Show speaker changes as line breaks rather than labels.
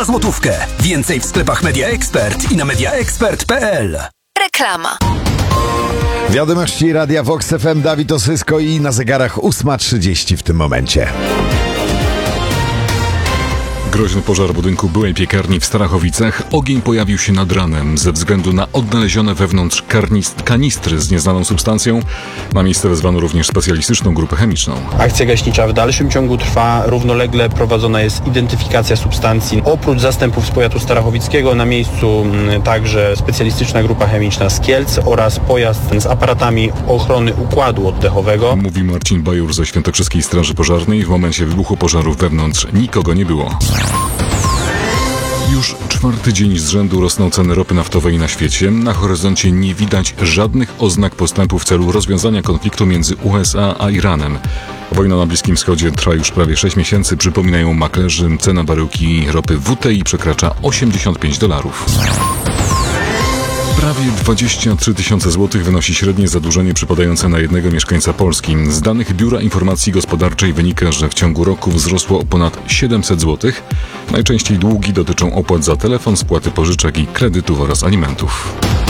za złotówkę. Więcej w sklepach Media Expert i na mediaexpert.pl.
Reklama.
Wiadomości Radia Vox FM, Dawid Osysko i na zegarach 8:30 w tym momencie.
Groźny pożar budynku byłej piekarni w Starachowicach. Ogień pojawił się nad ranem. Ze względu na odnalezione wewnątrz kanistry z nieznaną substancją na miejsce wezwano również specjalistyczną grupę chemiczną.
Akcja gaśnicza w dalszym ciągu trwa. Równolegle prowadzona jest identyfikacja substancji. Oprócz zastępów z powiatu starachowickiego na miejscu także specjalistyczna grupa chemiczna z Kielc oraz pojazd z aparatami ochrony układu oddechowego.
Mówi Marcin Bajur ze Świętokrzyskiej Straży Pożarnej. W momencie wybuchu pożaru wewnątrz nikogo nie było. Już 4. dzień z rzędu rosną ceny ropy naftowej na świecie. Na horyzoncie nie widać żadnych oznak postępu w celu rozwiązania konfliktu między USA a Iranem. Wojna na Bliskim Wschodzie trwa już prawie 6 miesięcy, przypominają maklerzy. Cena baryłki ropy WTI przekracza $85. Prawie 23 tysiące złotych wynosi średnie zadłużenie przypadające na jednego mieszkańca Polski. Z danych Biura Informacji Gospodarczej wynika, że w ciągu roku wzrosło o ponad 700 złotych. Najczęściej długi dotyczą opłat za telefon, spłaty pożyczek i kredytów oraz alimentów.